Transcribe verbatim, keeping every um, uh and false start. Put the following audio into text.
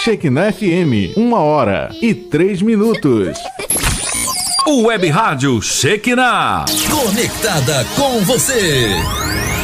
Shekinah F M, uma hora e três minutos. O Web Rádio Shekinah, conectada com você.